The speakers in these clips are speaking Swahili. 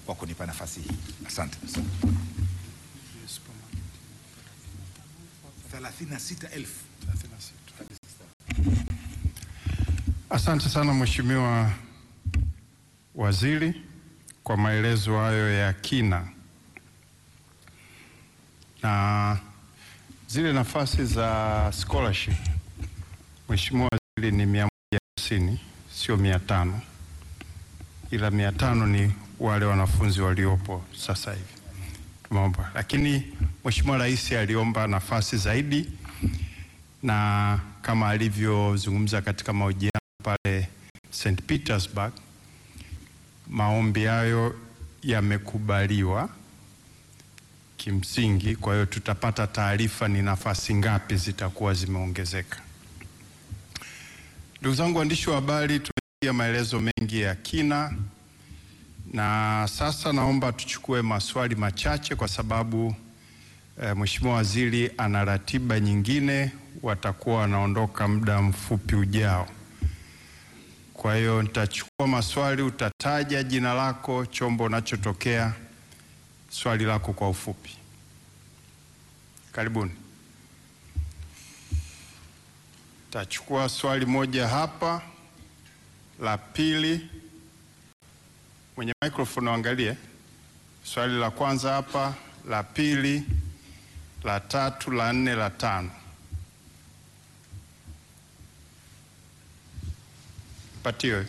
kwa kunipa nafasi hii. Asante. 36,000. Asante sana Mheshimiwa Waziri kwa maelezo hayo ya kina. Na zile nafasi za scholarship Mheshimiwa Waziri ni 150, sio 500. Ila 500 ni wale wanafunzi waliopo sasa hivi. Tumeomba. Lakini Mheshimiwa Rais aliomba nafasi zaidi, na kama alivyozungumza katika mahojiano pale St. Petersburg, maombi hayo yamekubaliwa kimsingi. Kwa hiyo tutapata taarifa ni nafasi ngapi zitakuwa zimeongezeka. Ndugu zangu waandishi wa habari, tumesikia maelezo mengi ya kina, na sasa naomba tuchukue maswali machache kwa sababu Mheshimiwa Waziri ana ratiba nyingine, watakuwa wanaondoka muda mfupi ujao. Kwa hiyo nitachukua maswali, utataja jina lako, chombo unachotokea, swali lako kwa ufupi. Karibuni. Tachukua swali moja hapa, la pili. Mwenye microphone angalie. Swali la kwanza hapa, la pili, la tatu, la nne, la tano. Patiwe.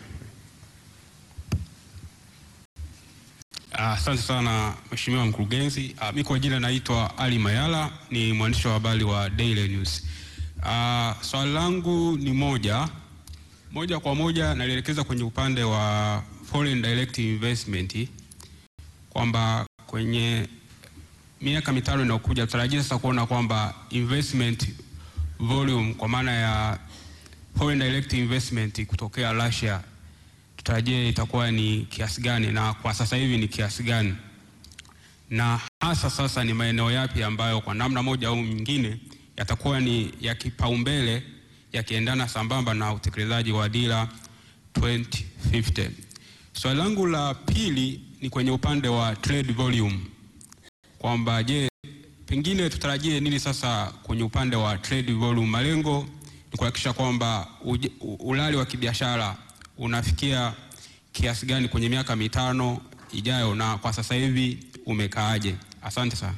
Asante sana Mheshimiwa Mkurugenzi. Mimi kwa jina naitwa Ali Mayala, ni mwandishi wa habari wa Daily News. Swali langu ni moja kwa moja nalielekeza kwenye upande wa foreign direct investment, kwamba kwenye miaka mitano inayokuja tutarajia sasa kuona kwamba investment volume kwa maana ya foreign direct investment kutokea Russia tutarajia itakuwa ni kiasi gani, na kwa sasa hivi ni kiasi gani, na hasa sasa ni maeneo yapi ambayo kwa namna moja au nyingine yatakuwa ni ya kipaumbele yakiendana sambamba na utekelezaji wa dira 2050. Swali langu la pili ni kwenye upande wa trade volume, kwamba je, pengine tutarajie nini sasa kwenye upande wa trade volume? Malengo ni kuhakikisha kwamba ulali wa kibiashara unafikia kiasi gani kwenye miaka mitano ijayo, na kwa sasa hivi umekaaje? Asante sana.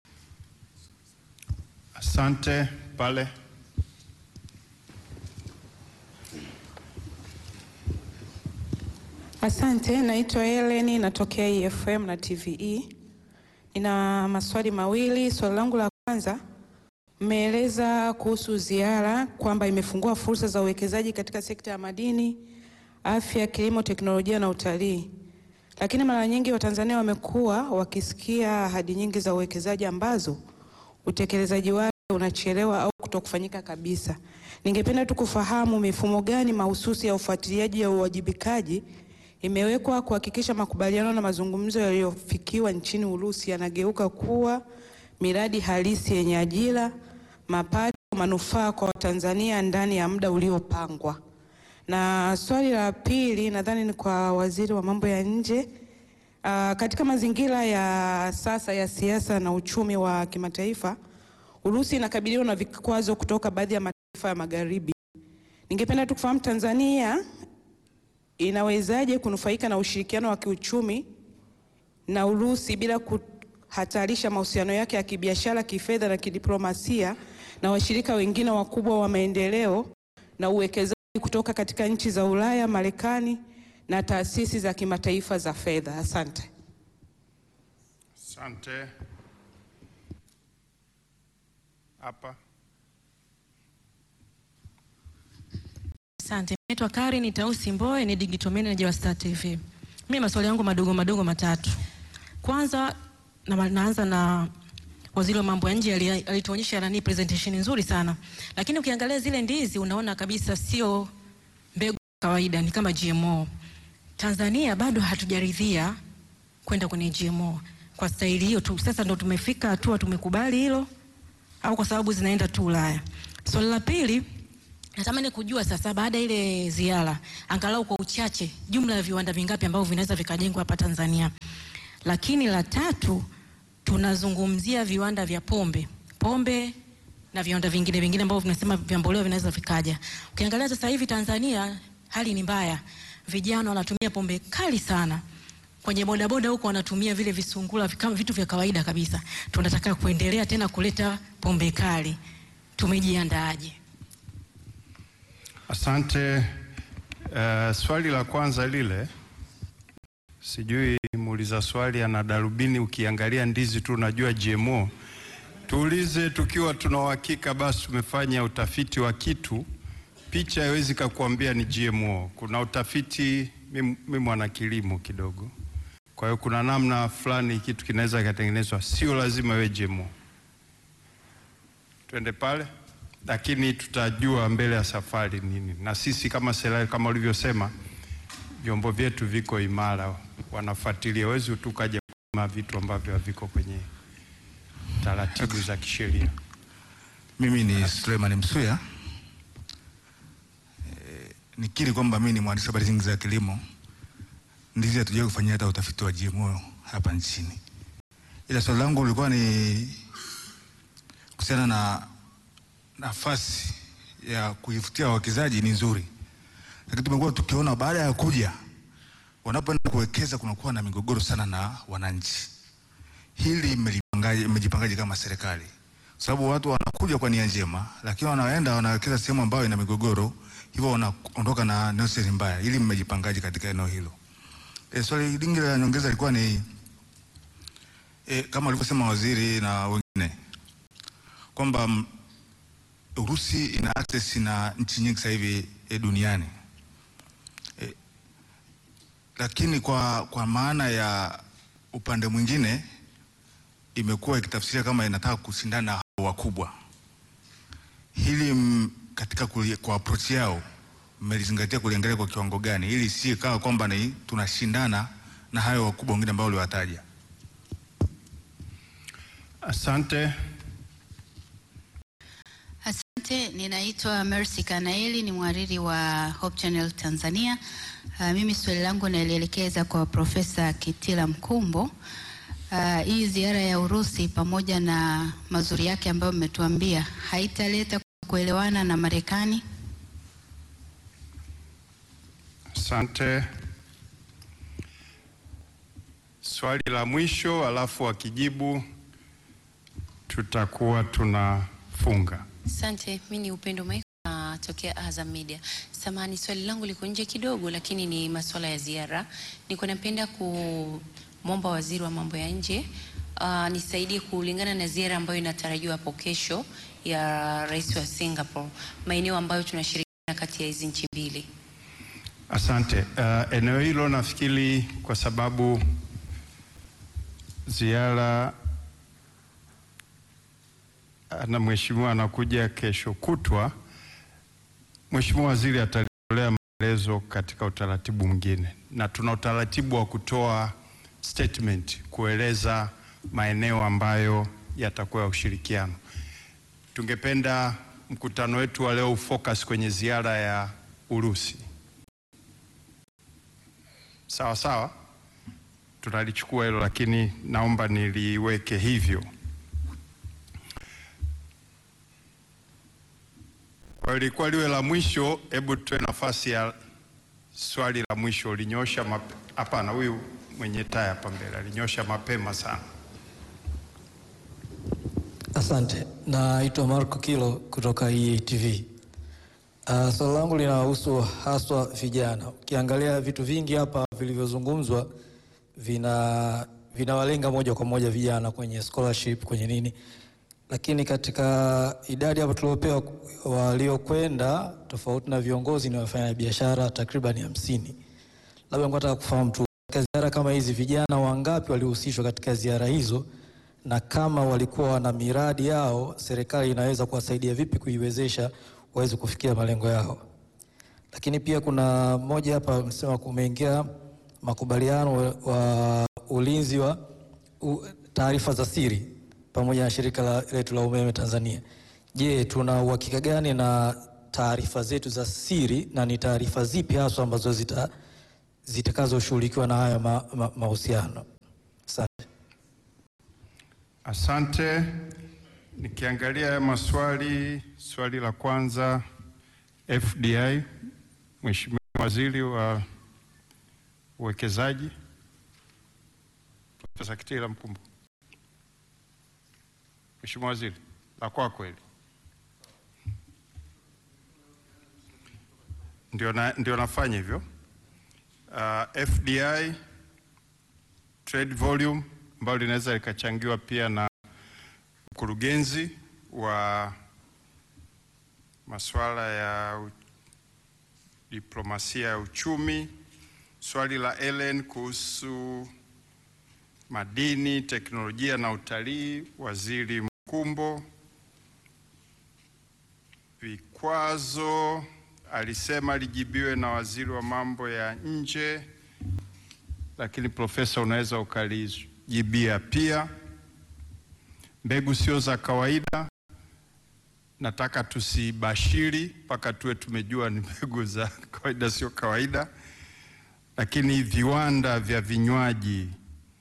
Asante. Pale. Asante, naitwa Helen, natokea EFM na TVE. Nina maswali mawili. Swali langu la kwanza, mmeeleza kuhusu ziara kwamba imefungua fursa za uwekezaji katika sekta ya madini, afya, kilimo, teknolojia na utalii. Lakini mara nyingi Watanzania wamekuwa wakisikia ahadi nyingi za uwekezaji ambazo utekelezaji wake unachelewa au kutokufanyika kabisa. Ningependa tu kufahamu mifumo gani mahususi ya ufuatiliaji ya uwajibikaji imewekwa kuhakikisha makubaliano na mazungumzo yaliyofikiwa nchini Urusi yanageuka kuwa miradi halisi yenye ajira, mapato, manufaa kwa Watanzania ndani ya muda uliopangwa. Na swali la pili nadhani ni kwa Waziri wa Mambo ya Nje. Katika mazingira ya sasa ya siasa na uchumi wa kimataifa, Urusi inakabiliwa na vikwazo kutoka baadhi ya mataifa ya magharibi. Ningependa tu kufahamu Tanzania inawezaje kunufaika na ushirikiano wa kiuchumi na Urusi bila kuhatarisha mahusiano yake ya kibiashara, kifedha na kidiplomasia na washirika wengine wakubwa wa maendeleo na uwekezaji kutoka katika nchi za Ulaya, Marekani na taasisi za kimataifa za fedha. Asante. Asante. Hapa. Asante. Naitwa Karen Tausi Mboe, ni digital manager wa Star TV. Mimi maswali yangu madogo matatu. Kwanza naanza na Waziri wa Mambo ya Nje alituonyesha nani presentation nzuri sana. Lakini ukiangalia zile ndizi unaona kabisa sio mbegu kawaida, ni kama GMO. Tanzania bado hatujaridhia kwenda kwenye GMO. Kwa staili hiyo tu sasa ndo tumefika hatua tumekubali hilo au kwa sababu zinaenda tu Ulaya? Swali la pili, natamani kujua sasa baada ile ziara angalau kwa uchache jumla ya viwanda vingapi ambavyo vinaweza vikajengwa hapa Tanzania. Lakini la tatu, tunazungumzia viwanda vya pombe na viwanda vingine ambavyo tunasema vyamboleo vinaweza vikaja. Ukiangalia sasa hivi Tanzania hali ni mbaya. Vijana wanatumia pombe kali sana. Kwenye bodaboda huko wanatumia vile visungula kama vitu vya kawaida kabisa. Tunataka kuendelea tena kuleta pombe kali. Tumejiandaaje? Asante. Swali la kwanza lile, sijui muuliza swali ana darubini, ukiangalia ndizi tu unajua GMO. Tuulize tukiwa tuna uhakika basi tumefanya utafiti wa kitu, picha haiwezi kukuambia ni GMO. Kuna utafiti, mimi mwana kilimo kidogo, kwa hiyo kuna namna fulani kitu kinaweza kutengenezwa, sio lazima iwe GMO. Twende pale, lakini tutajua mbele ya safari nini. Na sisi kama serikali, kama ulivyosema, vyombo vyetu viko imara, wanafuatilia. Wezi tukaje kama vitu ambavyo haviko kwenye taratibu za kisheria. Mimi ni Suleiman Msuya. Nikiri kwamba mimi ni mwandishi habari nyingi za kilimo. Ndizi hatujawahi kufanyia hata utafiti wa GMO hapa nchini. Ila swali langu lilikuwa ni kuhusiana na nafasi ya kuifutia wawekezaji ni nzuri. Lakini tumekuwa tukiona baada ya kuja wanapoenda kuwekeza kunakuwa na migogoro sana na wananchi. Hili mmejipangaje kama serikali? Sababu watu wanakuja kwa nia njema, lakini wanaenda wanawekeza sehemu ambayo ina migogoro, hivyo wanaondoka na nafasi mbaya. Hili mmejipangaje katika eneo hilo? Swali lingine la nyongeza lilikuwa ni kama alivyosema waziri na wengine kwamba Urusi ina access na nchi nyingi sasa hivi duniani. Lakini kwa maana ya upande mwingine imekuwa ikitafsiria kama inataka kushindana na wakubwa. Hili katika kwa approach yao mmelizingatia kuliangalia kwa kiwango gani ili si kama kwamba ni tunashindana na hayo wakubwa wengine ambao uliwataja? Asante. Asante, ninaitwa Mercy Kanaeli, ni mhariri wa Hope Channel Tanzania. Mimi swali langu nalielekeza kwa Profesa Kitila Mkumbo. Hii ziara ya Urusi pamoja na mazuri yake ambayo mmetuambia haitaleta kuelewana na Marekani? Asante. Swali la mwisho, alafu akijibu tutakuwa tunafunga. Asante, mimi ni Upendo Mike tokea Azam Media. Samahani, swali langu liko nje kidogo, lakini ni masuala ya ziara. Niko napenda kumwomba waziri wa mambo ya nje nisaidie kulingana na ziara ambayo inatarajiwa hapo kesho ya rais wa Singapore, maeneo ambayo tunashirikiana kati ya hizi nchi mbili. Asante. Eneo hilo nafikiri kwa sababu ziara na mheshimiwa anakuja kesho kutwa, mheshimiwa waziri atatolea maelezo katika utaratibu mwingine, na tuna utaratibu wa kutoa statement kueleza maeneo ambayo yatakuwa ya ushirikiano. Tungependa mkutano wetu wa leo focus kwenye ziara ya Urusi. Sawa sawa, tunalichukua hilo, lakini naomba niliweke hivyo. Kwa ilikuwa liwe la mwisho, hebu tuwe nafasi ya swali la mwisho. Linyosha hapana, huyu mwenye taya hapa mbele alinyosha mapema sana. Asante. Naitwa Marco Kilo kutoka EATV. Swali langu linahusu haswa vijana. Ukiangalia vitu vingi hapa vilivyozungumzwa vinawalenga moja kwa moja vijana kwenye scholarship, kwenye nini. Lakini katika idadi hapa tuliopewa waliokwenda tofauti na viongozi ni wafanya biashara takriban 50. Labda nataka kufahamu tu katika ziara kama hizi vijana wangapi walihusishwa katika ziara hizo, na kama walikuwa na miradi yao serikali inaweza kuwasaidia vipi kuiwezesha waweze kufikia malengo yao. Lakini pia kuna moja hapa msema kumeingia makubaliano wa ulinzi wa taarifa za siri pamoja na shirika letu la umeme Tanzania. Je, tuna uhakika gani na taarifa zetu za siri, na ni taarifa zipi hasa ambazo zitakazoshughulikiwa na haya mahusiano? Asante. Asante. Nikiangalia maswali, swali la kwanza FDI, Mheshimiwa Waziri wa Uwekezaji, Profesa Kitila Mkumbo. Mheshimiwa Waziri, la kwako kweli. Ndio nafanya hivyo. FDI, trade volume, ambalo linaweza likachangiwa pia na mkurugenzi wa masuala ya diplomasia ya uchumi. Swali la Ellen kuhusu madini, teknolojia na utalii, Waziri Mkumbo. Vikwazo alisema lijibiwe na waziri wa mambo ya nje, lakini Profesa unaweza ukalijibia pia. Mbegu sio za kawaida, nataka tusibashiri mpaka tuwe tumejua ni mbegu za kawaida sio kawaida. Lakini viwanda vya vinywaji,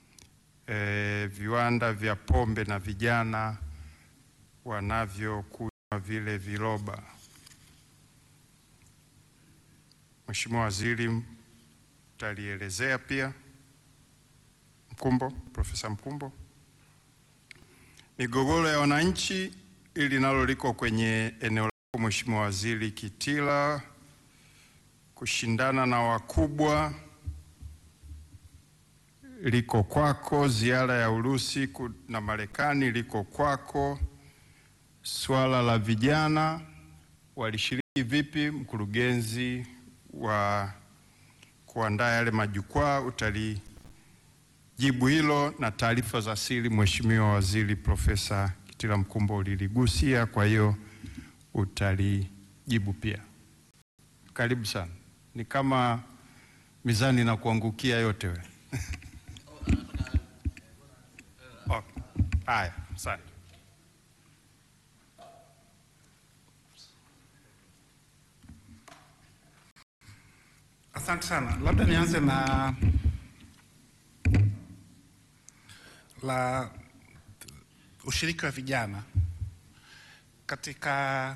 viwanda vya pombe na vijana wanavyokunywa vile viroba, Mheshimiwa Waziri utalielezea pia. Mkumbo, Profesa Mkumbo. Migogoro ya wananchi, ili nalo liko kwenye eneo lako Mheshimiwa Waziri Kitila. Kushindana na wakubwa liko kwako. Ziara ya Urusi na Marekani liko kwako. Swala la vijana walishiriki vipi, mkurugenzi wa kuandaa yale majukwaa utalijibu hilo. Na taarifa za siri, Mheshimiwa Waziri Profesa Kitila Mkumbo uliligusia, kwa hiyo utalijibu pia. Karibu sana. Ni kama mizani na kuangukia yote we. Okay. Haya, asante. Asante sana. Labda nianze na la ushiriki wa vijana katika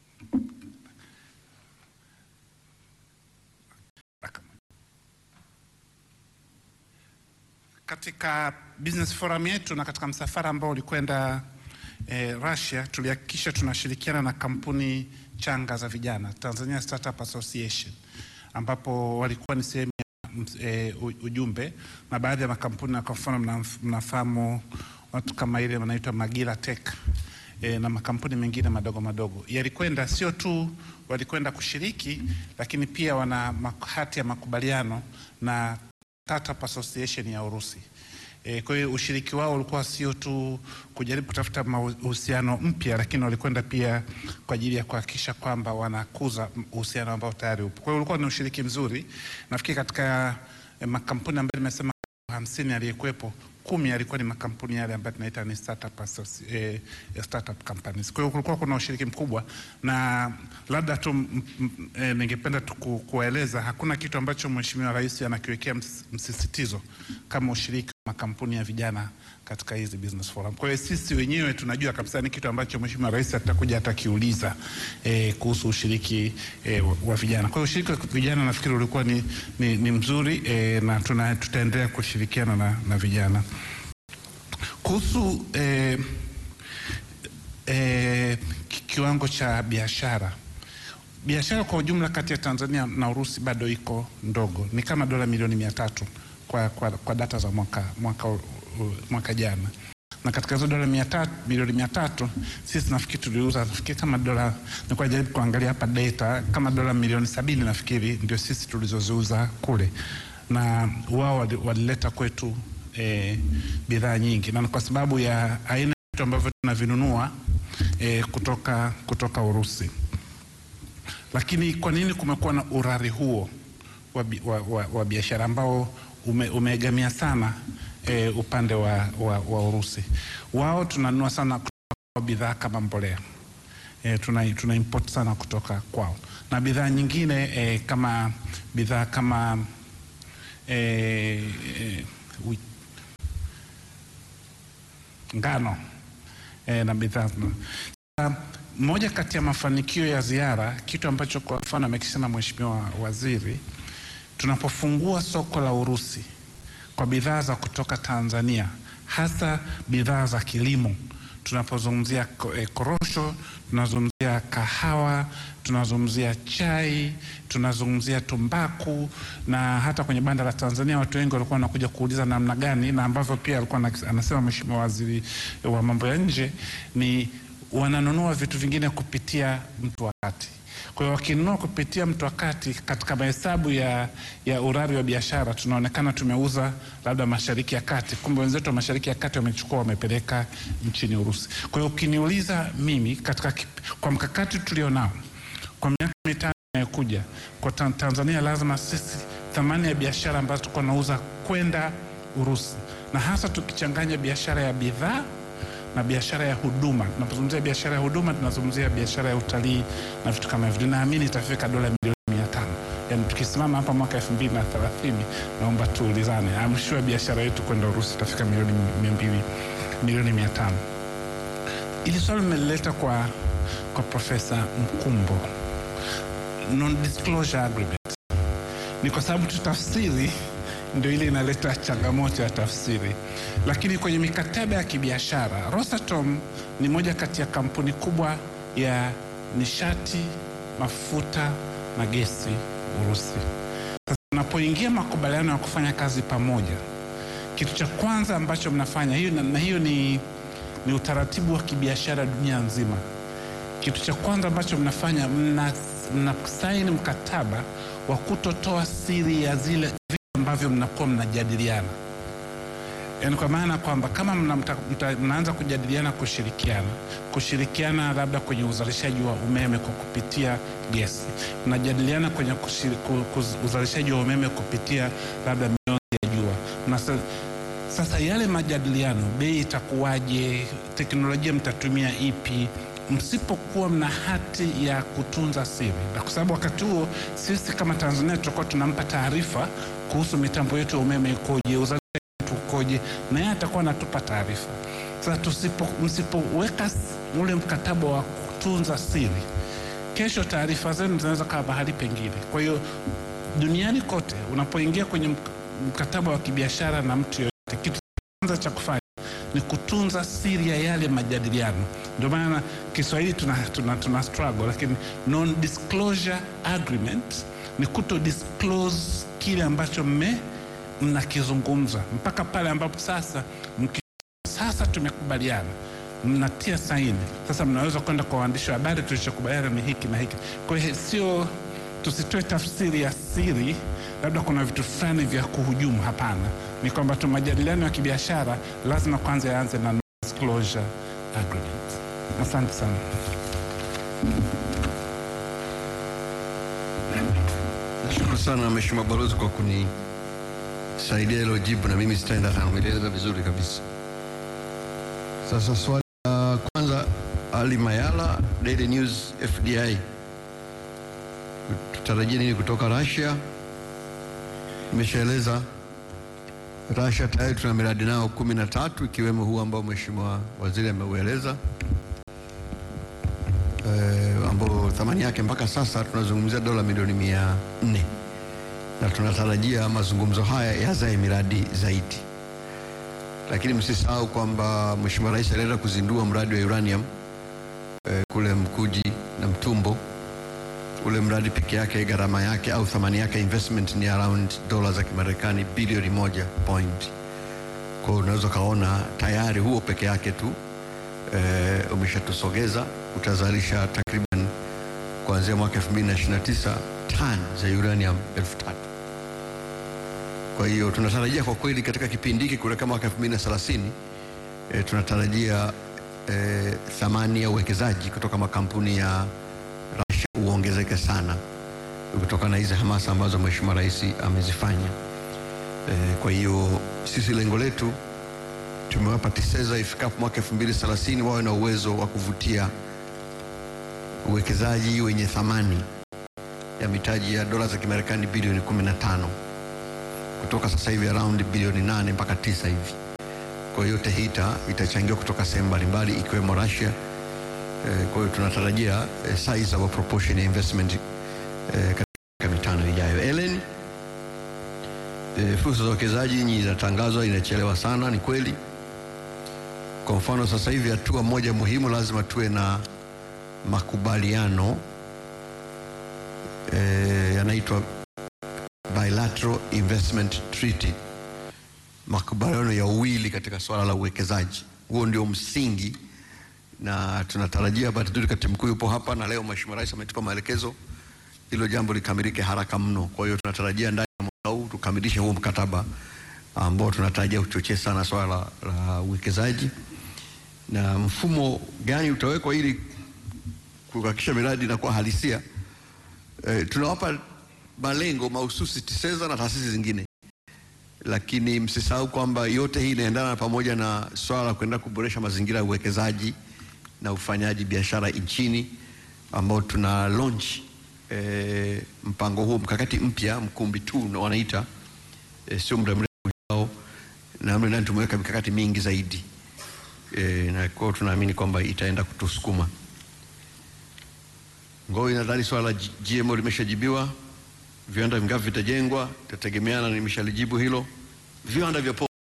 business forum yetu na katika msafara ambao ulikwenda Russia, tulihakikisha tunashirikiana na kampuni changa za vijana, Tanzania Startup Association, ambapo walikuwa ni sehemu ya ujumbe na baadhi ya makampuni. Kwa mfano mnafahamu watu kama ile wanaitwa Magira Tech na makampuni mengine madogo madogo yalikwenda, sio tu walikwenda kushiriki, lakini pia wana hati ya makubaliano na Startup Association ya Urusi. Kwa hiyo ushiriki wao ulikuwa sio tu kujaribu kutafuta uhusiano mpya, lakini walikwenda pia kwa ajili ya kuhakikisha kwamba wanakuza uhusiano ambao tayari upo. Kwa hiyo ulikuwa ni ushiriki mzuri. Nafikiri katika makampuni ambayo nimesema 50 aliyekuepo, 10 yalikuwa ni makampuni yale ambayo tunaita ni startup companies. Kwa hiyo kulikuwa kuna ushiriki mkubwa, na labda tu ningependa kueleza hakuna kitu ambacho Mheshimiwa Rais anakiwekea msisitizo kama ushiriki wa makampuni ya vijana katika hizi business forum. Kwa hiyo sisi wenyewe tunajua kabisa ni kitu ambacho Mheshimiwa Rais atakuja atakiuliza kuhusu ushiriki wa vijana. Kwa hiyo ushiriki wa vijana nafikiri ulikuwa ni mzuri, na tutaendelea kushirikiana na vijana. Kuhusu kiwango cha biashara kwa ujumla kati ya Tanzania na Urusi bado iko ndogo, ni kama dola milioni 300 kwa data za mwaka jana, na katika hizo dola milioni 300 sisi nafikiri tuliuza kama dola, nilikuwa najaribu kuangalia hapa data, kama dola milioni 70 nafikiri ndio sisi tulizoziuza kule, na wao walileta kwetu bidhaa nyingi, na kwa sababu ya aina vitu ambavyo tunavinunua kutoka Urusi. Lakini kwa nini kumekuwa na urari huo wa biashara ambao umeegamia sana upande wa Urusi? Wao tunanunua sana kutoka bidhaa kama mbolea, tuna import sana kutoka kwao, na bidhaa nyingine kama bidhaa kama ngano na bidhaa. Moja kati ya mafanikio ya ziara, kitu ambacho kwa mfano amekisema Mheshimiwa Waziri, tunapofungua soko la Urusi kwa bidhaa za kutoka Tanzania, hasa bidhaa za kilimo, tunapozungumzia korosho, tunazungumzia kahawa, tunazungumzia chai, tunazungumzia tumbaku, na hata kwenye banda la Tanzania watu wengi walikuwa wanakuja kuuliza namna gani, na ambavyo pia alikuwa anasema Mheshimiwa Waziri wa Mambo ya Nje, ni wananunua vitu vingine kupitia mtu wa kati. Kwa hiyo wakinunua kupitia mtu wa kati, katika mahesabu ya urari wa biashara tunaonekana tumeuza labda Mashariki ya Kati, kumbe wenzetu wa Mashariki ya Kati wamechukua wamepeleka nchini Urusi. Kwa hiyo ukiniuliza mimi kwa mkakati tulionao kwa miaka mitano inayokuja kwa Tanzania, lazima sisi thamani ya biashara ambazo tuko nauza kwenda Urusi, na hasa tukichanganya biashara ya bidhaa na biashara ya huduma. Tunapozungumzia biashara ya huduma tunazungumzia biashara ya utalii na vitu kama hivyo. Naamini itafika dola milioni 500. Yaani tukisimama hapa mwaka 2030, naomba tuulizane, I'm sure biashara yetu kwenda Urusi itafika milioni 500. Ili swali nimeleta kwa Profesa Mkumbo, non-disclosure agreement, ni kwa sababu tutafsiri ndio ile inaleta changamoto ya tafsiri. Lakini kwenye mikataba ya kibiashara, Rosatom ni moja kati ya kampuni kubwa ya nishati, mafuta na gesi Urusi. Sasa unapoingia makubaliano ya kufanya kazi pamoja, kitu cha kwanza ambacho mnafanya, hiyo ni utaratibu wa kibiashara dunia nzima. Kitu cha kwanza ambacho mnafanya, mnasaini mkataba wa kutotoa siri ya zile ambavyo mnakuwa mnajadiliana. Yaani kwa maana kwamba kama mnaanza kujadiliana kushirikiana labda kwenye uzalishaji wa umeme kwa kupitia gesi, mnajadiliana kwenye uzalishaji wa umeme kupitia labda mionzi ya jua. Sasa yale majadiliano, bei itakuwaje, teknolojia mtatumia ipi, msipokuwa mna hati ya kutunza siri. Na kwa sababu wakati huo sisi kama Tanzania tutakuwa tunampa taarifa kuhusu mitambo yetu ya umeme ikoje, uzalishaji wetu ukoje, na yeye atakuwa anatupa taarifa. Sasa msipoweka ule mkataba wa kutunza siri, kesho taarifa zenu zinaweza kuwa mahali pengine. Kwa hiyo duniani kote unapoingia kwenye mkataba wa kibiashara na mtu yoyote, kitu kwanza cha kufanya ni kutunza siri ya yale majadiliano. Ndio maana Kiswahili tuna struggle, lakini non disclosure agreement ni kuto disclose kile ambacho mnakizungumza mpaka pale ambapo sasa tumekubaliana, mnatia saini. Sasa mnaweza kwenda kwa waandishi wa habari, tulichokubaliana ni hiki na hiki. Kwa hiyo sio, tusitoe tafsiri ya siri labda kuna vitu fulani vya kuhujumu. Hapana, ni kwamba tu majadiliano ya kibiashara lazima kwanza yaanze na disclosure agreement. Asante sana. Nashukuru sana Mheshimiwa Balozi kwa kunisaidia hilo jibu, na mimi sitaenda kueleza vizuri kabisa. Sasa swali la kwanza, Ali Mayala, Daily News FDI. Tutarajia nini kutoka Russia? Nimeshaeleza Russia tayari tuna miradi nao 13 ikiwemo huu ambao Mheshimiwa Waziri ameueleza, ambao thamani yake mpaka sasa tunazungumzia dola milioni 400, na tunatarajia mazungumzo haya yazae miradi zaidi. Lakini msisahau kwamba Mheshimiwa Rais alienda kuzindua mradi wa uranium kule Mkuji na Mtumbo. Ule mradi peke yake gharama yake au thamani yake investment ni around dola za Kimarekani bilioni 1 point. Kwa hiyo unaweza kaona tayari huo peke yake tu umeshatusogeza, utazalisha takriban kuanzia mwaka 2029 tani za uranium 3,000. Kwa hiyo tunatarajia kwa kweli katika kipindi hiki kule kama mwaka 2030 tunatarajia thamani ya uwekezaji kutoka makampuni ya Russia uongezeke sana kutokana na hizi hamasa ambazo Mheshimiwa Rais amezifanya. Kwa hiyo sisi lengo letu tumewapa TISEZA ifikapo mwaka 2030 wawe na uwezo wa kuvutia uwekezaji wenye thamani ya mitaji ya dola za Kimarekani bilioni 15 kutoka sasa hivi around bilioni 8 mpaka 9 hivi. Kwa hiyo yote hii itachangiwa kutoka sehemu mbalimbali ikiwemo Russia. Kwa hiyo tunatarajia size of proportion investment katika mitano ijayo. Ellen, fursa za uwekezaji nyingi zinatangazwa, inachelewa sana. Ni kweli. Kwa mfano sasa hivi hatua moja muhimu, lazima tuwe na makubaliano yanaitwa bilateral investment treaty, makubaliano ya uwili katika swala la uwekezaji. Huo ndio msingi, na tunatarajia bahati nzuri katibu mkuu yupo hapa, na leo Mheshimiwa Rais ametupa maelekezo hilo jambo likamilike haraka mno. Kwa hiyo tunatarajia ndani ya mwaka huu tukamilishe huo mkataba ambao tunatarajia kuchochea sana swala la uwekezaji. Na mfumo gani utawekwa ili kuhakikisha miradi inakuwa halisia? Tunawapa malengo mahususi TISEZA na taasisi zingine, lakini msisahau kwamba yote hii inaendana pamoja na swala la kuenda kuboresha mazingira ya uwekezaji na ufanyaji biashara nchini, ambao tuna launch mpango huo, mkakati mpya, Mkumbi 2 na wanaita, sio muda mrefu ujao, na ndani tumeweka mikakati mingi zaidi, na kwa tunaamini kwamba itaenda kutusukuma. Ngoi, nadhani swala la GMO limeshajibiwa. Viwanda vingapi vitajengwa itategemeana, nimeshalijibu hilo. Viwanda vya pombe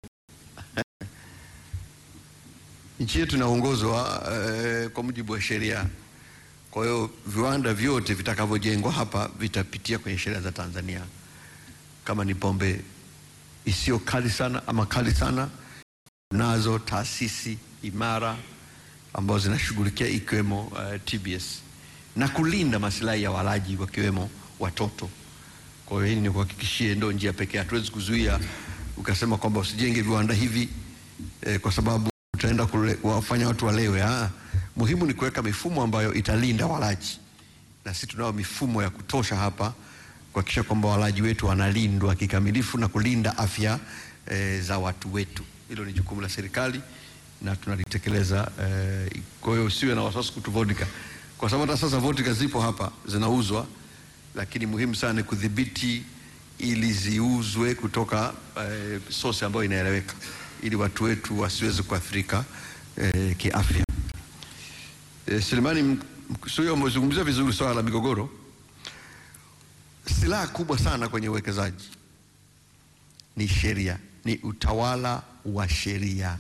nchi yetu inaongozwa kwa mujibu wa sheria. Kwa hiyo viwanda vyote vitakavyojengwa hapa vitapitia kwenye sheria za Tanzania. Kama ni pombe isiyo kali sana ama kali sana, nazo taasisi imara ambazo zinashughulikia ikiwemo TBS na kulinda maslahi ya walaji wakiwemo watoto. Kwa hiyo hili ni kuhakikishie ndio njia pekee. Hatuwezi kuzuia ukasema kwamba usijenge viwanda hivi kwa sababu utaenda kuwafanya watu walewe. Muhimu ni kuweka mifumo ambayo italinda walaji, na sisi tunao mifumo ya kutosha hapa kuhakikisha kwamba walaji wetu wanalindwa kikamilifu na kulinda afya za watu wetu. Hilo ni jukumu la serikali na tunalitekeleza. Kwa hiyo usiwe na wasiwasi kutu vodka, kwa sababu hata sasa vodka zipo hapa zinauzwa, lakini muhimu sana ni kudhibiti ili ziuzwe kutoka source ambayo inaeleweka, ili watu wetu wasiweze kuathirika kiafya. Selemani Msuya, umezungumzia vizuri swala la migogoro. Silaha kubwa sana kwenye uwekezaji ni sheria, ni utawala wa sheria.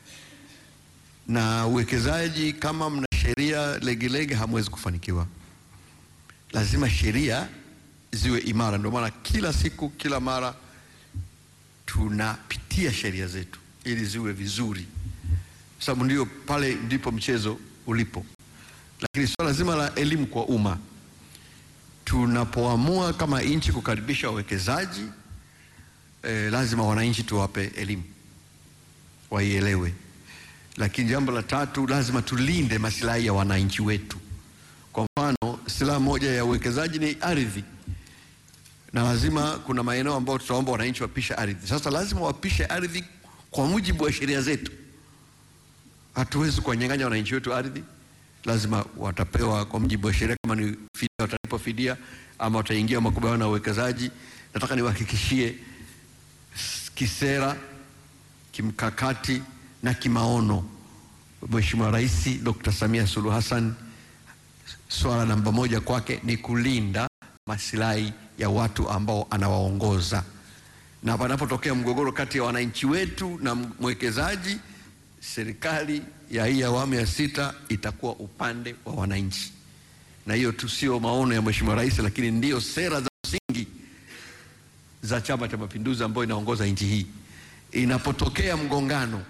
Na uwekezaji kama mna sheria legelege hamwezi kufanikiwa. Lazima sheria ziwe imara. Ndio maana kila siku, kila mara tunapitia sheria zetu ili ziwe vizuri, sababu ndio pale ndipo mchezo ulipo. Lakini swala zima la elimu kwa umma, tunapoamua kama nchi kukaribisha wawekezaji, lazima wananchi tuwape elimu waielewe. Lakini jambo la tatu, lazima tulinde maslahi ya wananchi wetu. Kwa mfano, silaha moja ya uwekezaji ni ardhi, na lazima kuna maeneo ambayo tutaomba wananchi wapishe ardhi. Sasa lazima wapishe ardhi kwa mujibu wa sheria zetu. Hatuwezi kuwanyang'anya wananchi wetu ardhi, lazima watapewa kwa mujibu wa sheria. Kama ni fidia, watalipa fidia ama wataingia makubaliano na uwekezaji. Nataka niwahakikishie kisera, kimkakati na kimaono, Mheshimiwa Rais Dr. Samia Suluhu Hassan, swala namba moja kwake ni kulinda maslahi ya watu ambao anawaongoza. Na panapotokea mgogoro kati ya wananchi wetu na mwekezaji, serikali ya hii awamu ya 6 itakuwa upande wa wananchi. Na hiyo tu sio maono ya Mheshimiwa Rais, lakini ndio sera za msingi za Chama cha Mapinduzi ambayo inaongoza nchi hii. Inapotokea mgongano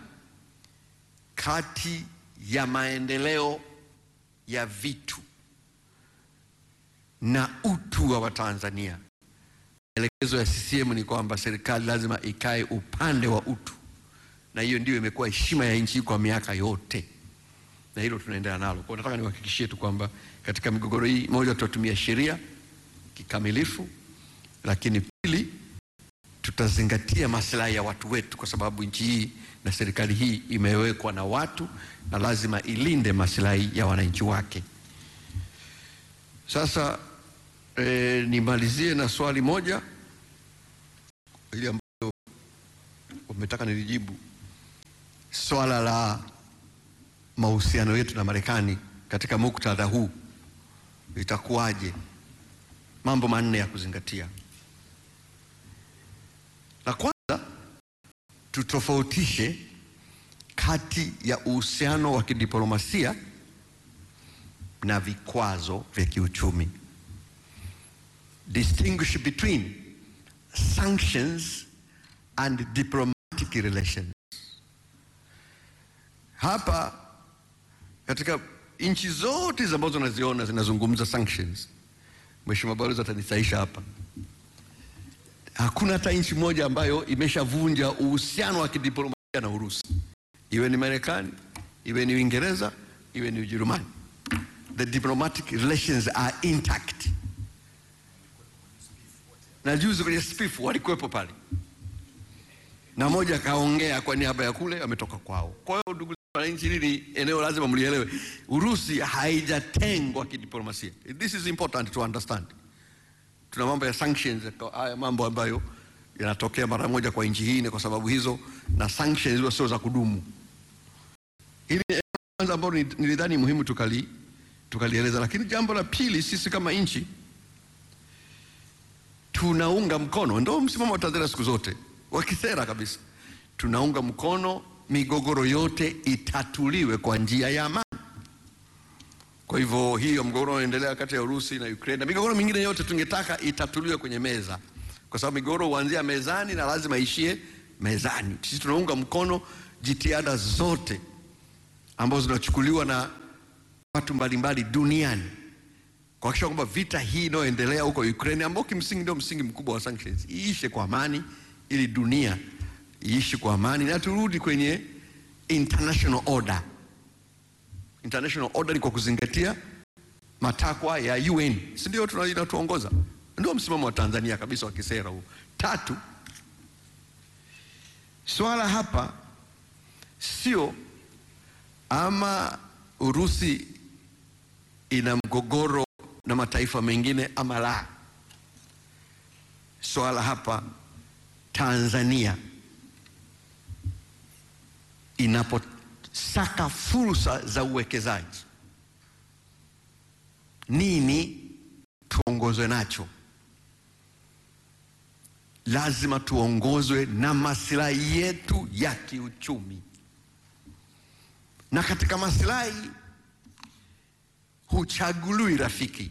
kati ya maendeleo ya vitu na utu wa Watanzania, elekezo ya CCM ni kwamba serikali lazima ikae upande wa utu, na hiyo ndio imekuwa heshima ya nchi kwa miaka yote, na hilo tunaendelea nalo. Kwa nataka niwahakikishie tu kwamba katika migogoro hii, moja, tutatumia sheria kikamilifu, lakini pili, tutazingatia maslahi ya watu wetu, kwa sababu nchi hii na serikali hii imewekwa na watu na lazima ilinde maslahi ya wananchi wake. Sasa nimalizie na swali moja ili ambalo umetaka nilijibu. swala la mahusiano yetu na Marekani katika muktadha huu itakuwaje? Mambo manne ya kuzingatia. La kwanza, tutofautishe kati ya uhusiano wa kidiplomasia na vikwazo vya kiuchumi. Distinguish between sanctions and diplomatic relations. Hapa katika nchi zote ambazo naziona zinazungumza sanctions, Mheshimiwa Balozi atanisaisha hapa, hakuna hata nchi moja ambayo imeshavunja uhusiano wa kidiplomasia na Urusi, iwe ni Marekani, iwe ni Uingereza, iwe ni Ujerumani. The diplomatic relations are intact. Na juzi kwenye SPIF walikuwepo pale, na moja kaongea kwa niaba ya kule, ametoka kwao. Kwa hiyo ndugu wananchi, hili eneo lazima mlielewe, Urusi haijatengwa kidiplomasia. This is important to understand. Tuna mambo ya sanctions, haya mambo ambayo yanatokea mara moja kwa nchi hii, kwa sababu hizo, na sanctions hizo sio za kudumu. Hili kwanza ambalo nilidhani muhimu tukalieleza. Lakini jambo la pili, sisi kama nchi tunaunga mkono, ndio msimamo wa Tanzania siku zote wa kisera kabisa, tunaunga mkono migogoro yote itatuliwe kwa njia ya amani. Kwa hivyo hiyo mgogoro unaendelea kati ya Urusi na Ukraine na migogoro mingine yote tungetaka itatuliwe kwenye meza, kwa sababu migogoro huanzia mezani na lazima ishie mezani. Sisi tunaunga mkono jitihada zote ambazo zinachukuliwa na watu mbalimbali duniani kuhakikisha kwamba vita hii inayoendelea huko Ukraine, ambao kimsingi ndio msingi mkubwa wa sanctions, iishe kwa amani, ili dunia iishi kwa amani na turudi kwenye international order. International order ni kwa kuzingatia matakwa ya UN, si ndio tunatuongoza? Ndio msimamo wa Tanzania kabisa wa kisera huu. Tatu, swala hapa sio ama Urusi ina mgogoro na mataifa mengine ama la. Swala hapa, Tanzania inaposaka fursa za uwekezaji, nini tuongozwe nacho? Lazima tuongozwe na maslahi yetu ya kiuchumi, na katika maslahi huchaguliwi rafiki.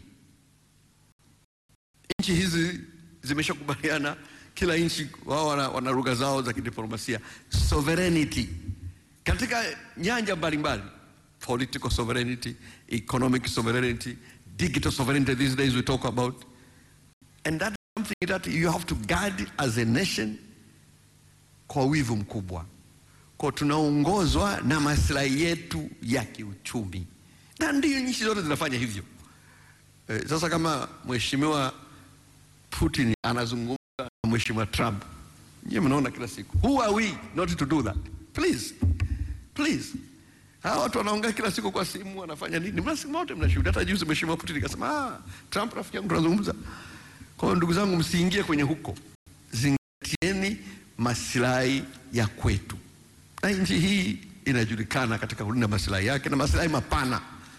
Nchi hizi zimeshakubaliana, kila nchi wao wana lugha zao za kidiplomasia. Sovereignty katika nyanja mbalimbali, political sovereignty, economic sovereignty, digital sovereignty these days we talk about, and that is something that you have to guard as a nation kwa wivu mkubwa. Kwa tunaongozwa na maslahi yetu ya kiuchumi, na ndio nchi zote zinafanya hivyo. Sasa kama Mheshimiwa Putin anazungumza na Mheshimiwa Trump, nyinyi mnaona kila siku, who are we not to do that? Please. Hawa watu wanaongea kila siku kwa simu, wanafanya nini? Mnasimu wote mnashuhudia. Hata juzi Mheshimiwa Putin akasema, Trump rafiki yangu tunazungumza. Kwa hiyo ndugu zangu, msiingie kwenye huko. Zingatieni maslahi ya kwetu. Na nchi hii inajulikana katika kulinda maslahi yake na maslahi mapana.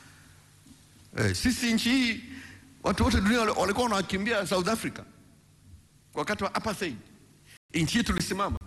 Sisi nchi hii, watu wote dunia walikuwa wanakimbia South Africa wakati wa apartheid. Nchi hii tulisimama,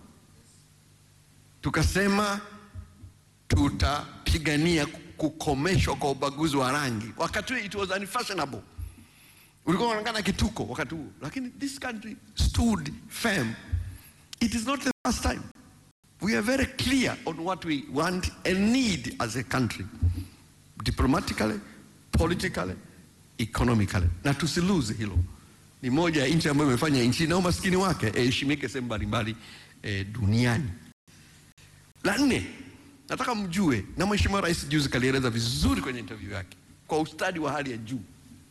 tukasema tutapigania kukomeshwa kwa ubaguzi wa rangi. Wakati huo it was unfashionable, ulikuwa unaonekana kituko wakati huo, lakini this country stood firm. It is not the first time. We are very clear on what we want and need as a country, diplomatically, politically, economically, na tusilose hilo. Ni moja ya nchi ambayo imefanya nchi na umaskini wake heshimike sehemu mbalimbali duniani. La nne, nataka mjue, na Mheshimiwa Rais juzi kalieleza vizuri kwenye interview yake kwa ustadi wa hali ya juu,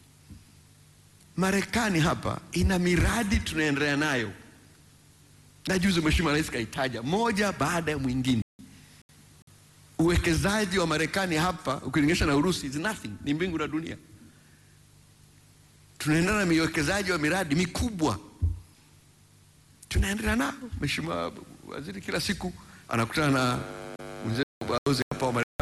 Marekani hapa ina miradi tunaendelea nayo, na juzi Mheshimiwa Rais kaitaja moja baada ya mwingine. Uwekezaji wa Marekani hapa ukilinganisha na Urusi is nothing, ni mbingu na dunia. Tunaendelea na miwekezaji wa miradi mikubwa, tunaendelea nao. Mheshimiwa Waziri kila siku anakutana na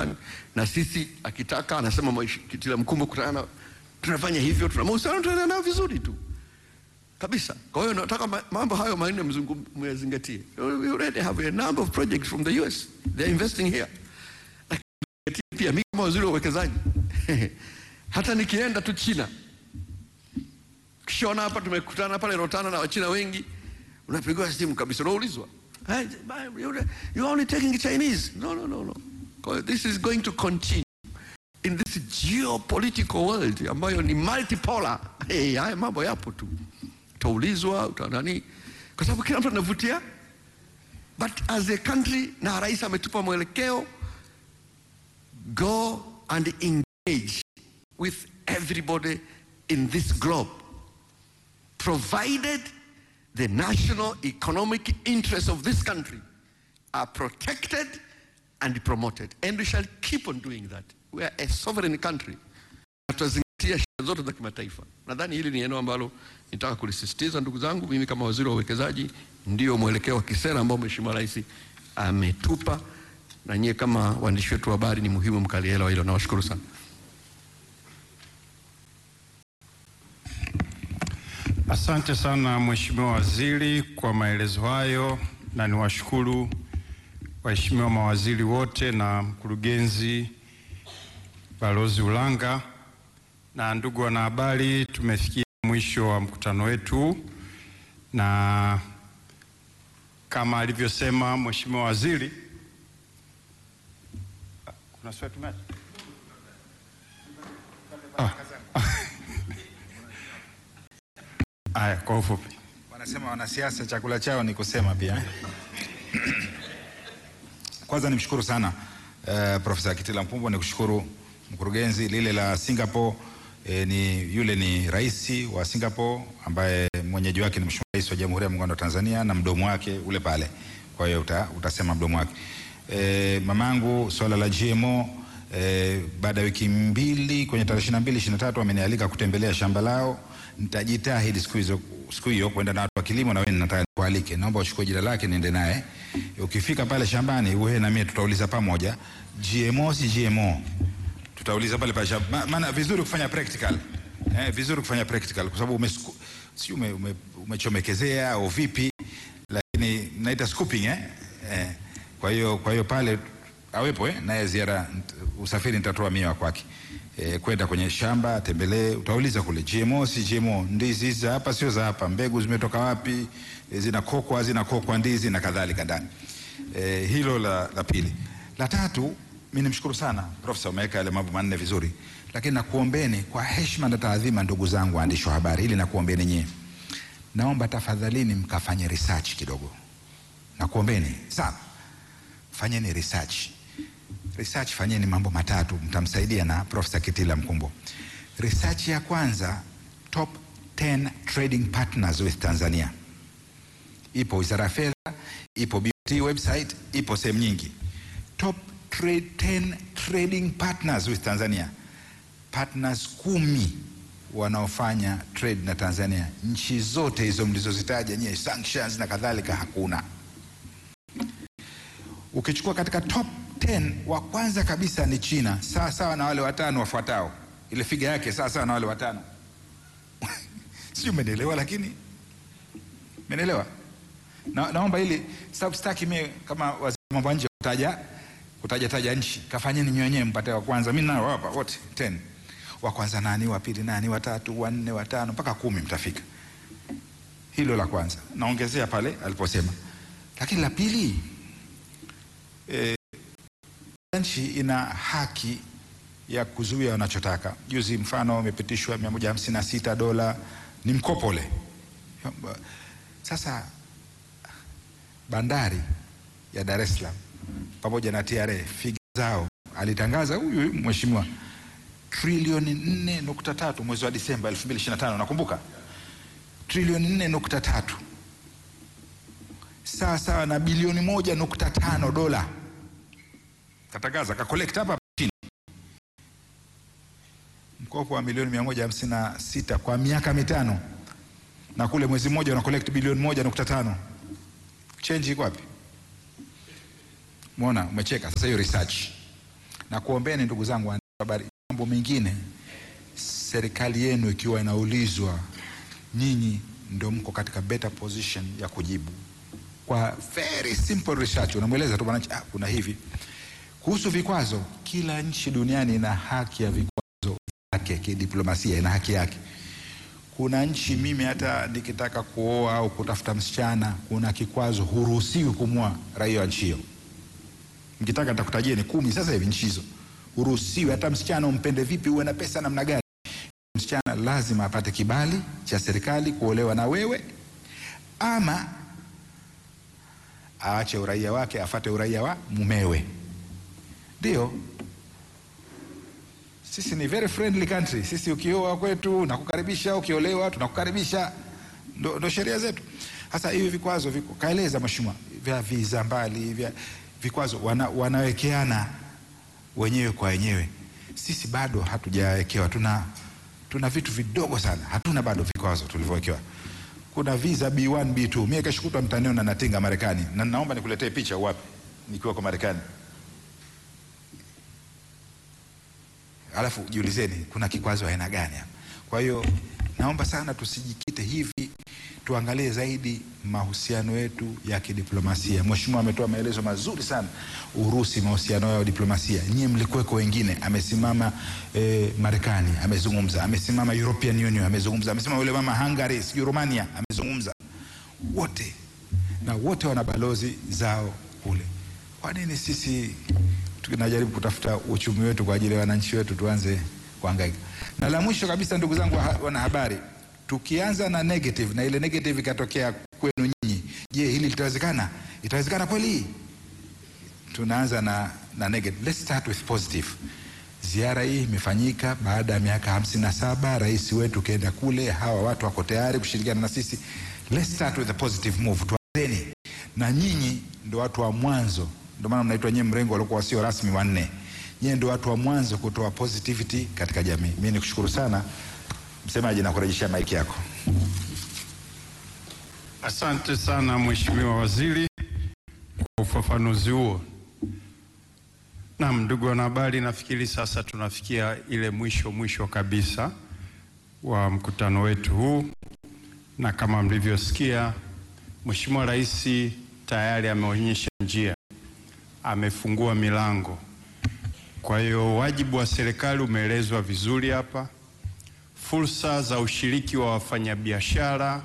Pakistan, na sisi akitaka anasema Kitila Mkumbo kutana, tunafanya hivyo, tuna mahusiano, tunaenda nao vizuri tu kabisa. Kwa hiyo nataka mambo hayo manne mzingatie. We already have a number of projects from the US, they are investing here. Lakini pia mimi kama waziri wa uwekezaji hata nikienda tu China, kishaona hapa tumekutana pale Rotana na Wachina wengi, unapigwa simu kabisa, unaulizwa, hey, you're only taking Chinese. No. This is going to continue in this geopolitical world ambayo ni multipolar. Haya mambo yapo tu, utaulizwa utanani, kwa sababu kila mtu anavutia. But as a country, na rais ametupa mwelekeo, go and engage with everybody in this globe, provided the national economic interests of this country are protected and promoted, and we shall keep on doing that. We are a sovereign country. Tutazingatia sheria zote za kimataifa. Nadhani hili ni eneo ambalo nitaka kulisisitiza, ndugu zangu. Mimi kama waziri wa uwekezaji, ndio mwelekeo wa kisera ambao Mheshimiwa Rais ametupa, na nyie kama waandishi wetu wa habari ni muhimu mkalielewa hilo. Nawashukuru sana. Asante sana Mheshimiwa Waziri kwa maelezo hayo, na niwashukuru waheshimiwa mawaziri wote na mkurugenzi Balozi Ulanga. Na ndugu wanahabari, tumefikia mwisho wa mkutano wetu, na kama alivyosema Mheshimiwa Waziri, kuna swali tumeacha? Aya, kwa ufupi. Wanasema wanasiasa chakula chao ni kusema pia. Kwanza nimshukuru sana Profesa Kitila Mkumbo, nikushukuru mkurugenzi. Lile la Singapore yule ni rais wa Singapore ambaye mwenyeji wake ni Mheshimiwa Rais wa Jamhuri ya Muungano wa Tanzania, na mdomo wake ule pale. Kwa hiyo utasema mdomo wake. Mamangu, swala la GMO, baada ya wiki mbili kwenye tarehe 22-23 wamenialika kutembelea shamba lao. Nitajitahidi siku hiyo kwenda na watu wa kilimo, na wewe nataka kualike. Naomba uchukue jina lake niende naye. Ukifika pale shambani wewe na mimi tutauliza pamoja, GMO si GMO. Tutauliza pale pale shamba. Maana vizuri kufanya practical. Vizuri kufanya practical kwa sababu umechomekezea au vipi, lakini naita scooping Kwa hiyo pale awepo naye ziara, usafiri nitatoa mimi kwake. Kwenda kwenye shamba, tembelee, utauliza kule GMO si GMO, ndizi za hapa sio za hapa, mbegu zimetoka wapi, zinakokwa ndizi na kadhalika ndani. Hilo la pili. La tatu, mimi nimshukuru sana Profesa, umeweka yale mambo manne vizuri, lakini nakuombeni kwa heshima na taadhima, ndugu zangu waandishi wa habari, ili nakuombeni nyie, naomba tafadhalini mkafanye research kidogo. Nakuombeni sana, fanyeni research. Fanyeni mambo matatu, mtamsaidia na Profesa Kitila Mkumbo. Research ya kwanza, top 10 trading partners with Tanzania. Ipo Wizara ya Fedha, ipo BOT website, ipo sehemu nyingi. Top 10 trading partners with Tanzania. Partners 10 wanaofanya trade na Tanzania. Nchi zote hizo mlizozitaja nyie, sanctions na kadhalika, hakuna. Ukichukua katika top 10, wa kwanza kabisa ni China, sawa na wale watano wafuatao. Ile figa yake sawa na wale watano. Sio, umenielewa? Lakini umenielewa? Naomba ili sababu sitaki mimi kama waziri wa mambo ya nje kutaja nchi. Kafanyeni nyenyewe mpate wa kwanza. Mimi nao hapa wote 10. Wa kwanza nani, wa pili nani, wa tatu, wa nne, wa tano mpaka 10 mtafika. Hilo la kwanza. Naongezea pale aliposema. Lakini la pili, nchi ina haki ya kuzuia wanachotaka. Juzi mfano umepitishwa $156, ni mkopo ule. Sasa bandari ya Dar es Salaam pamoja na TRA, figa zao alitangaza huyu mheshimiwa, trilioni 4.3 mwezi wa Disemba 2025, nakumbuka. Trilioni 4.3 sawa na bilioni 1.5 dola. Katangaza collect hapa chini, mkopo wa milioni 156 kwa miaka 5, na kule mwezi mmoja una collect bilioni 1.5. Change iko wapi? Muona, umecheka. Sasa hiyo research. Na kuombeni ndugu zangu waandishi wa habari, mambo mengine serikali yenu ikiwa inaulizwa, nyinyi ndio mko katika better position ya kujibu. Kwa very simple research unamweleza tu bwana, kuna hivi kuhusu vikwazo. Kila nchi duniani ina haki ya vikwazo yake, kidiplomasia ina haki yake. Kuna nchi, mimi hata nikitaka kuoa au kutafuta msichana, kuna kikwazo, huruhusiwi kumwoa raia wa nchi hiyo. Nikitaka nitakutajia ni 10 sasa hivi nchi hizo. Huruhusiwi, hata msichana umpende vipi, uwe na pesa namna gani, msichana lazima apate kibali cha serikali kuolewa na wewe, ama aache uraia wake afate uraia wa mumewe. Ndio sisi ni very friendly country. Sisi ukioa kwetu nakukaribisha, ukiolewa tunakukaribisha, ndo sheria zetu. Sasa hivi vikwazo viko, kaeleza mheshimiwa, vya visa mbali, vya vikwazo wanawekeana wenyewe kwa wenyewe. Sisi bado hatujawekewa, tuna vitu vidogo sana, hatuna bado vikwazo tulivyowekewa. Kuna visa B1 B2. Mimi kesho kutwa mtaniona natinga Marekani, na naomba nikuletee picha wapi nikiwa kwa Marekani. Alafu jiulizeni kuna kikwazo aina gani hapa. Kwa hiyo naomba sana tusijikite hivi, tuangalie zaidi mahusiano yetu ya kidiplomasia. Mheshimiwa ametoa maelezo mazuri sana. Urusi, mahusiano yao ya diplomasia, nyinyi mlikuweko wengine. Amesimama Marekani amezungumza, amesimama European Union amezungumza, amesimama yule mama Hungary, sijui Romania amezungumza. Wote wana balozi zao kule. Kwa nini sisi tunajaribu kutafuta uchumi wetu kwa ajili ya wananchi wetu tuanze kuhangaika? Na la mwisho kabisa, ndugu zangu wanahabari, tukianza na negative na ile negative ikatokea kwenu nyinyi, je, hili litawezekana? Itawezekana kweli? Tunaanza na negative. Let's start with positive. Ziara hii imefanyika baada ya miaka 57, rais wetu kaenda kule, hawa watu wako tayari kushirikiana na sisi. Let's start with a positive move. Tuanzeni na nyinyi, ndio watu wa mwanzo. Ndio maana mnaitwa nyinyi mrengo waliokuwa sio rasmi wanne. Nyinyi ndio watu wa mwanzo kutoa positivity katika jamii. Mimi nikushukuru sana msemaji, na kurejeshia maiki yako. Asante sana Mheshimiwa Waziri kwa ufafanuzi huo. Naam, ndugu wanahabari, nafikiri sasa tunafikia ile mwisho kabisa wa mkutano wetu huu, na kama mlivyosikia Mheshimiwa Rais tayari ameonyesha njia, amefungua milango. Kwa hiyo wajibu wa serikali umeelezwa vizuri hapa. Fursa za ushiriki wa wafanyabiashara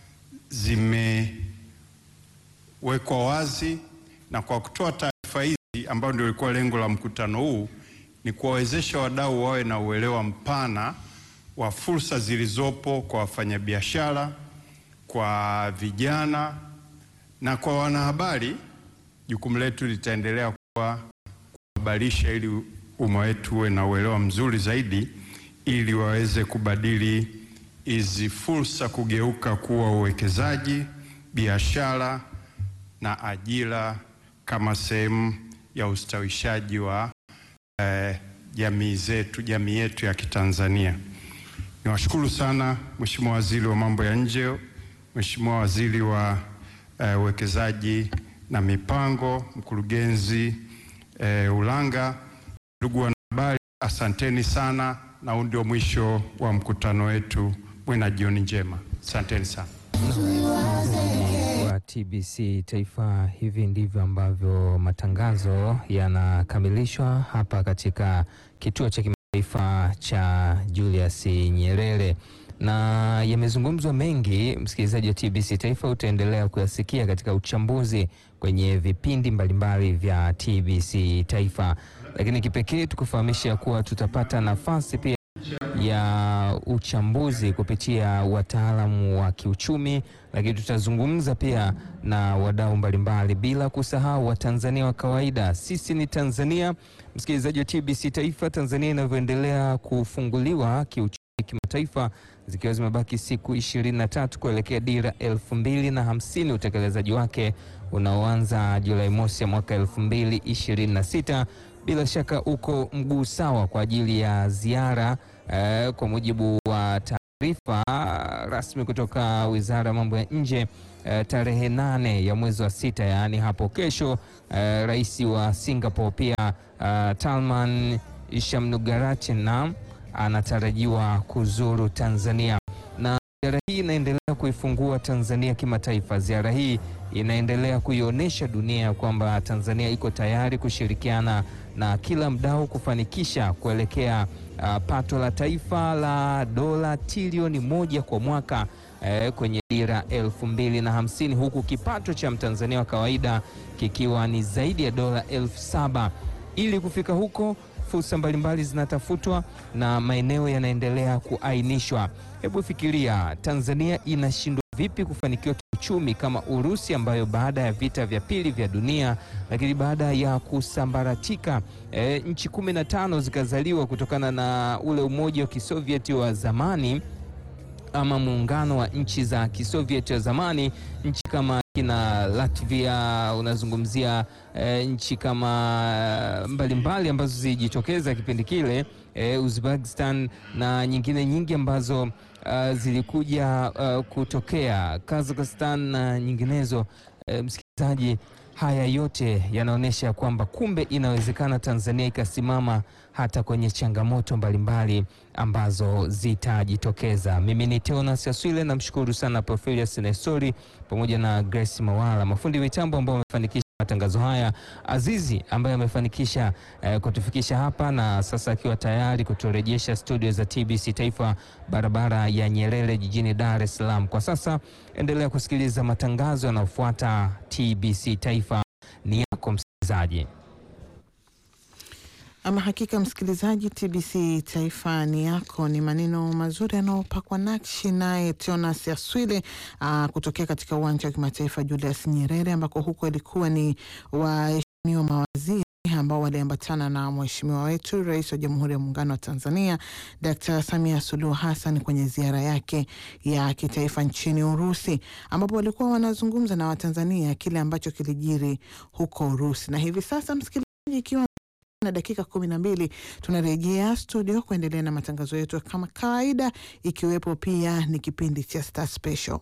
zimewekwa wazi, na kwa kutoa taarifa hizi ambayo ndio ilikuwa lengo la mkutano huu, ni kuwawezesha wadau wawe na uelewa mpana wa fursa zilizopo kwa wafanyabiashara, kwa vijana na kwa wanahabari. Jukumu letu litaendelea kuwa kuhabarisha ili umma wetu uwe na uelewa mzuri zaidi, ili waweze kubadili hizi fursa kugeuka kuwa uwekezaji, biashara na ajira kama sehemu ya ustawishaji wa jamii yetu ya Kitanzania. Niwashukuru sana Mheshimiwa Waziri wa Mambo ya Nje, Mheshimiwa Waziri wa Uwekezaji na Mipango, Mkurugenzi Ulanga. Ndugu wanahabari, asanteni sana, na huu ndio mwisho wa mkutano wetu. Mwe na jioni njema. Asanteni sana. Wa TBC Taifa, hivi ndivyo ambavyo matangazo yanakamilishwa hapa katika kituo cha kimataifa cha Julius Nyerere, na yamezungumzwa mengi. Msikilizaji wa TBC Taifa, utaendelea kuyasikia katika uchambuzi kwenye vipindi mbalimbali vya TBC Taifa, lakini kipekee tukufahamisha kuwa tutapata nafasi pia ya uchambuzi kupitia wataalamu wa kiuchumi, lakini tutazungumza pia na wadau mbalimbali, bila kusahau Watanzania wa kawaida. Sisi ni Tanzania. Msikilizaji wa TBC Taifa, Tanzania inavyoendelea kufunguliwa kiuchumi kimataifa, zikiwa zimebaki siku 23 kuelekea dira 2050, utekelezaji wake unaoanza Julai mosi ya mwaka 2026. Bila shaka uko mguu sawa kwa ajili ya ziara kwa mujibu wa taarifa rasmi kutoka Wizara ya Mambo ya Nje tarehe 8 ya mwezi wa 6, yaani hapo kesho, rais wa Singapore pia Tharman Shanmugaratnam anatarajiwa kuzuru Tanzania, na ziara hii inaendelea kuifungua Tanzania kimataifa. Ziara hii inaendelea kuionyesha dunia kwamba Tanzania iko tayari kushirikiana na kila mdau kufanikisha kuelekea pato la taifa la dola trilioni 1 kwa mwaka kwenye dira 2050, huku kipato cha Mtanzania wa kawaida kikiwa ni zaidi ya dola 7,000. Ili kufika huko, fursa mbalimbali zinatafutwa na maeneo yanaendelea kuainishwa. Hebu fikiria, Tanzania inashindwa vipi kufanikiwa uchumi kama Urusi, ambayo baada ya vita vya pili vya dunia, lakini baada ya kusambaratika nchi 15 zikazaliwa kutokana na ule umoja wa Kisovieti wa zamani, ama muungano wa nchi za Kisovieti wa zamani. Nchi kama kina Latvia, unazungumzia nchi kama mbalimbali ambazo zilijitokeza kipindi kile, Uzbekistan na nyingine nyingi ambazo zilikuja kutokea, Kazakhstan na nyinginezo. Msikilizaji, haya yote yanaonyesha kwamba kumbe inawezekana Tanzania ikasimama hata kwenye changamoto mbalimbali ambazo zitajitokeza. Mimi ni Teonas Yaswile, na mshukuru sana Profilius Nestori pamoja na Grace Mawala, mafundi mitambo ambao wamefanikisha matangazo haya, Azizi ambaye amefanikisha kutufikisha hapa, na sasa akiwa tayari kuturejesha studio za TBC Taifa, barabara ya Nyerere jijini Dar es Salaam. Kwa sasa endelea kusikiliza matangazo yanayofuata. TBC Taifa ni yako msikilizaji. Ama hakika msikilizaji, TBC Taifa ni yako, ni maneno mazuri yanayopakwa nakshi naye Teonas Yaswile kutokea katika uwanja wa kimataifa Julius Nyerere, ambako huko ilikuwa ni waheshimiwa mawaziri ambao waliambatana na mheshimiwa wetu Rais wa Jamhuri ya Muungano wa Tanzania Dr. Samia Suluhu Hassan kwenye ziara yake ya kitaifa nchini Urusi, ambapo walikuwa wanazungumza na Watanzania kile ambacho kilijiri huko Urusi. Na hivi sasa msikilizaji, ikiwa na dakika 12 tunarejea studio kuendelea na matangazo yetu kama kawaida, ikiwepo pia ni kipindi cha Star Special.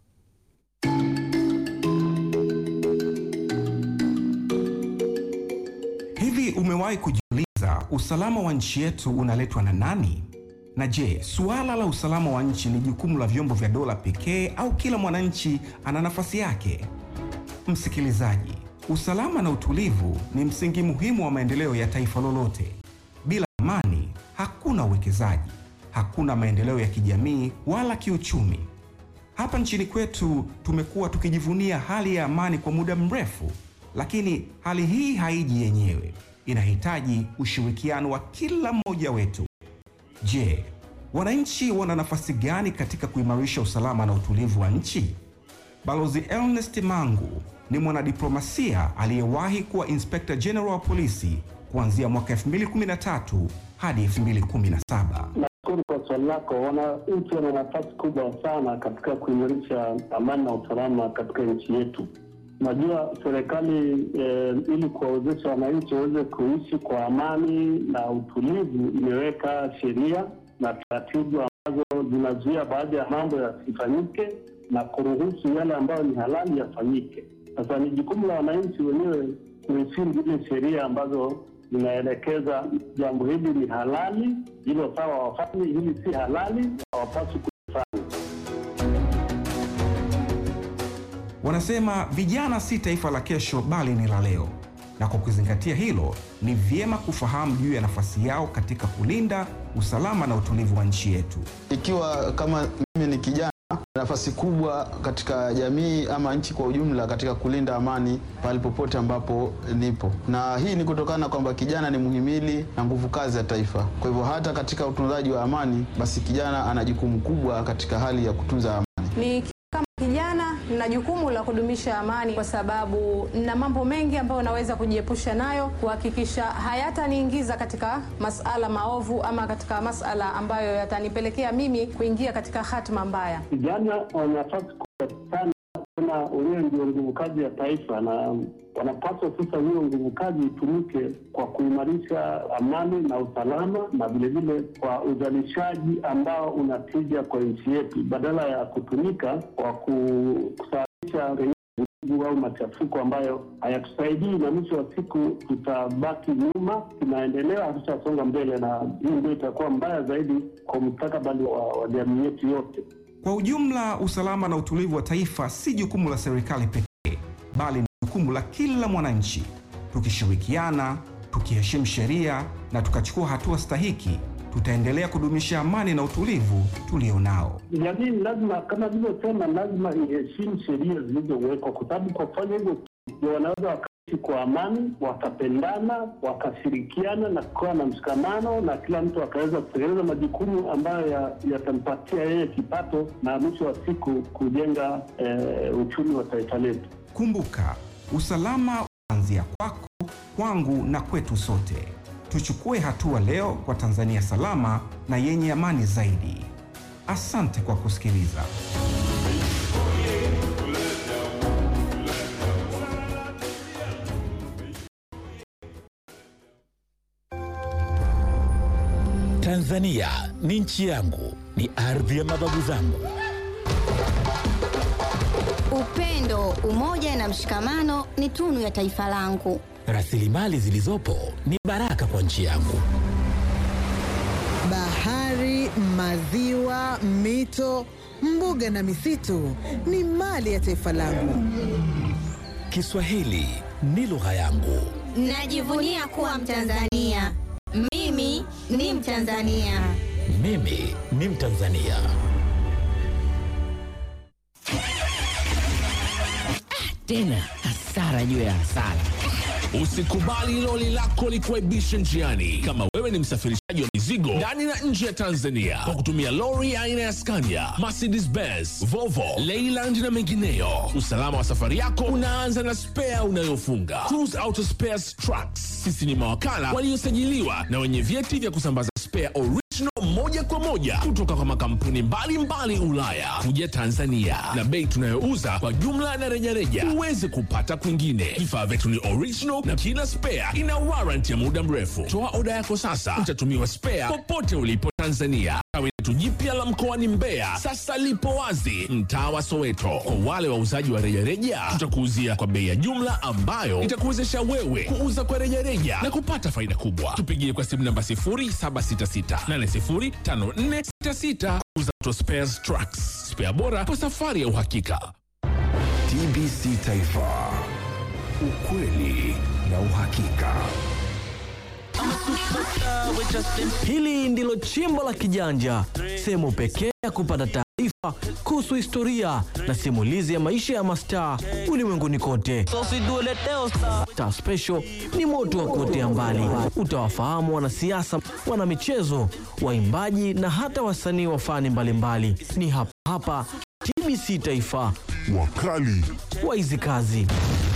Hivi umewahi kujiuliza usalama wa nchi yetu unaletwa na nani? Na je, suala la usalama wa nchi ni jukumu la vyombo vya dola pekee au kila mwananchi ana nafasi yake? Msikilizaji, usalama na utulivu ni msingi muhimu wa maendeleo ya taifa lolote. Bila amani, hakuna uwekezaji, hakuna maendeleo ya kijamii wala kiuchumi. Hapa nchini kwetu tumekuwa tukijivunia hali ya amani kwa muda mrefu, lakini hali hii haiji yenyewe. Inahitaji ushirikiano wa kila mmoja wetu. Je, wananchi wana nafasi gani katika kuimarisha usalama na utulivu wa nchi? Balozi Ernest Mangu ni mwanadiplomasia aliyewahi kuwa Inspector General wa polisi kuanzia mwaka 2013 hadi 2017. Nashukuru kwa swali lako. Wananchi wana nafasi kubwa sana katika kuimarisha amani na usalama katika nchi yetu. Najua serikali ili kuwawezesha wananchi waweze kuishi kwa amani na utulivu, imeweka sheria na taratibu ambazo zinazuia baadhi ya mambo yasifanyike na kuruhusu yale ambayo ni halali yafanyike. Sasa ni jukumu la wananchi wenyewe kuheshimu zile sheria ambazo zinaelekeza jambo hili ni halali, hilo sawa wafanye, hili si halali, hawapaswi kufanya. Wanasema vijana si taifa la kesho bali ni la leo. Na kwa kuzingatia hilo, ni vyema kufahamu juu ya nafasi yao katika kulinda usalama na utulivu wa nchi yetu. Ikiwa kama mimi ni kijana, nafasi kubwa katika jamii ama nchi kwa ujumla katika kulinda amani pale popote ambapo nipo. Na hii ni kutokana kwamba kijana ni muhimili na nguvu kazi ya taifa. Kwa hivyo hata katika utunzaji wa amani, basi kijana ana jukumu kubwa katika hali ya kutunza amani. Kama kijana na jukumu la kudumisha amani, kwa sababu na mambo mengi ambayo naweza kujiepusha nayo, kuhakikisha hayataniingiza katika masala maovu ama katika masala ambayo yatanipelekea mimi kuingia katika hatima mbaya. Vijana wana nafasi kubwa sana na wenyewe ndio nguvu kazi ya taifa, na wanapaswa sasa hiyo nguvu kazi itumike kwa kuimarisha amani na usalama, na vilevile kwa uzalishaji ambao unatija kwa nchi yetu, badala ya kutumika kwa kusababisha au machafuko ambayo hayatusaidii, na mwisho wa siku tutabaki nyuma, tunaendelea, hatutasonga mbele, na hii ndio itakuwa mbaya zaidi kwa mustakabali wa jamii yetu yote. Kwa ujumla, usalama na utulivu wa taifa si jukumu la serikali pekee, bali ni jukumu la kila mwananchi. Tukishirikiana, tukiheshimu sheria na tukachukua hatua stahiki, tutaendelea kudumisha amani na utulivu tulionao. Jamii lazima, kama nilivyosema, lazima iheshimu sheria zilizowekwa, kwa sababu kwa kufanya hivyo wanaweza wakaishi kwa amani, wakapendana, wakashirikiana na kuwa na mshikamano, na kila mtu akaweza kutekeleza majukumu ambayo yatampatia yeye kipato, na mwisho wa siku kujenga uchumi wa taifa letu. Kumbuka, usalama unaanzia kwako, kwangu na kwetu sote. Tuchukue hatua leo kwa Tanzania salama na yenye amani zaidi. Asante kwa kusikiliza. Tanzania ni nchi yangu, ni ardhi ya mababu zangu. Upendo, umoja na mshikamano ni tunu ya taifa langu. Rasilimali zilizopo ni baraka kwa nchi yangu. Bahari, maziwa, mito, mbuga na misitu ni mali ya taifa langu. Kiswahili ni lugha yangu. Najivunia kuwa Mtanzania. Mimi ni Mtanzania. Mimi ni Mtanzania. Tena hasara juu ya hasara. Usikubali loli lako likuaibishe njiani. Kama wewe ni msafirishaji wa mizigo ndani na nje ya Tanzania kwa kutumia lori aina ya Scania, Mercedes Benz, Volvo, Leyland na mengineyo, usalama wa safari yako unaanza na spare unayofunga. Cruise Auto Spares Trucks. Sisi ni mawakala waliosajiliwa na wenye vyeti vya kusambaza spare original moja kwa moja kutoka kwa makampuni mbalimbali Ulaya kuja Tanzania, na bei tunayouza kwa jumla na rejareja huwezi kupata kwingine. Vifaa vyetu ni original na kila spare ina warranty ya muda mrefu. Toa oda yako sasa, utatumiwa spare popote ulipo Tanzania. Tawi letu jipya la mkoani Mbeya sasa lipo wazi mtaa wa Soweto. Kwa wale wauzaji wa rejareja, tutakuuzia kwa bei ya jumla ambayo itakuwezesha wewe kuuza kwa rejareja na kupata faida kubwa. Tupigie kwa simu namba 0766805466. Auto Spares Trucks, spare bora kwa safari ya uhakika. TBC Taifa, ukweli na uhakika. Hili ndilo chimbo la kijanja, sehemu pekee ya kupata taarifa kuhusu historia na simulizi ya maisha ya mastaa ulimwenguni kote. Star Special ni moto wa kuotea mbali. Utawafahamu wanasiasa, wanamichezo, waimbaji na hata wasanii wa fani mbalimbali. Ni hapa TBC Taifa, wakali wa hizi kazi.